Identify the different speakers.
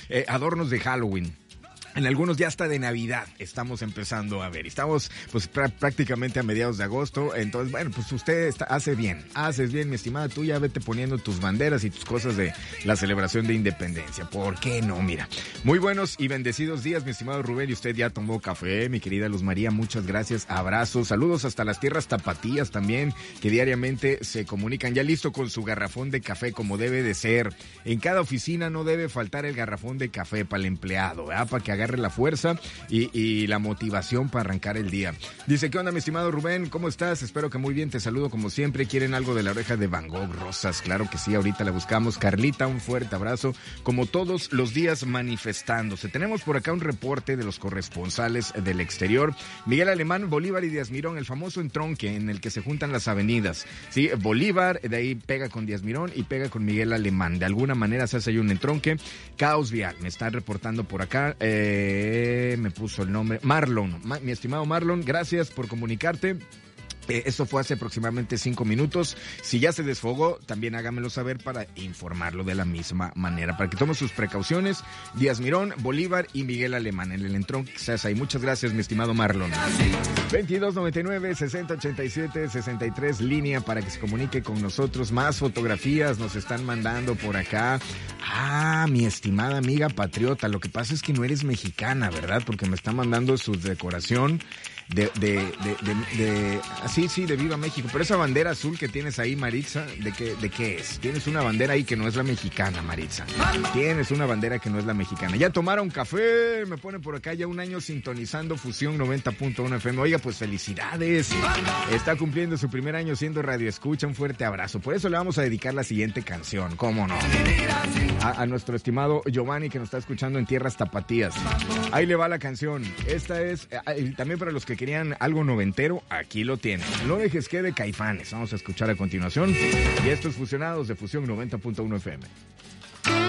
Speaker 1: adornos de Halloween. En algunos ya hasta de Navidad estamos empezando a ver. Estamos pues prácticamente a mediados de agosto. Entonces, bueno, pues usted haces bien, mi estimada. Tú ya vete poniendo tus banderas y tus cosas de la celebración de independencia. ¿Por qué no? Mira, muy buenos y bendecidos días, mi estimado Rubén. Y usted ya tomó café, mi querida Luz María. Muchas gracias. Abrazos, saludos hasta las tierras tapatías también, que diariamente se comunican. Ya listo con su garrafón de café como debe de ser. En cada oficina no debe faltar el garrafón de café para el empleado, ¿verdad? Para que agarre la fuerza y la motivación para arrancar el día. Dice, ¿qué onda, mi estimado Rubén? ¿Cómo estás? Espero que muy bien, te saludo como siempre. ¿Quieren algo de la oreja de Van Gogh? Rosas, claro que sí, ahorita la buscamos. Carlita, un fuerte abrazo, como todos los días manifestándose. Tenemos por acá un reporte de los corresponsales del exterior. Miguel Alemán, Bolívar y Díaz Mirón, el famoso entronque en el que se juntan las avenidas. Sí, Bolívar, de ahí pega con Díaz Mirón y pega con Miguel Alemán. De alguna manera se hace ahí un entronque. Caos vial, me están reportando por acá. Me puso el nombre, Marlon, mi estimado Marlon, gracias por comunicarte. Esto fue hace aproximadamente 5 minutos. Si ya se desfogó, también hágamelo saber para informarlo de la misma manera, para que tome sus precauciones. Díaz Mirón, Bolívar y Miguel Alemán en el entrón que se hace ahí. Muchas gracias, mi estimado Marlon. 2299-6087-63, línea para que se comunique con nosotros. Más fotografías nos están mandando por acá. Mi estimada amiga patriota, lo que pasa es que no eres mexicana, ¿verdad? Porque me está mandando su decoración de Viva México. Pero esa bandera azul que tienes ahí, Maritza, ¿de qué es? Tienes una bandera ahí que no es la mexicana, Maritza. Tienes una bandera que no es la mexicana. Ya tomaron café, me ponen por acá ya un año sintonizando Fusión 90.1 FM. Oiga, pues felicidades. Está cumpliendo su primer año siendo radio escucha. Un fuerte abrazo. Por eso le vamos a dedicar la siguiente canción, ¿cómo no? A nuestro estimado Giovanni, que nos está escuchando en tierras tapatías. Ahí le va la canción. Esta es también para los que querían algo noventero, aquí lo tienen. No dejes que de Caifanes. Vamos a escuchar a continuación. Y estos fusionados de Fusión 90.1 FM.